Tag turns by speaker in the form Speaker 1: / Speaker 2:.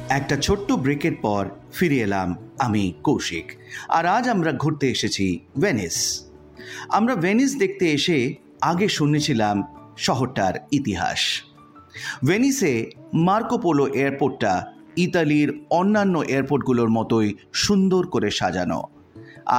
Speaker 1: একটা ছোট্ট ব্রেকের পর ফিরে এলাম আমি কৌশিক। আর আজ আমরা ঘুরতে এসেছি ভেনিস। আমরা ভেনিস দেখতে এসে আগে শুনেছিলাম শহরটার ইতিহাস। ভেনিসে মার্কো পোলো এয়ারপোর্টটা ইতালির অন্যান্য এয়ারপোর্টগুলোর মতোই সুন্দর করে সাজানো।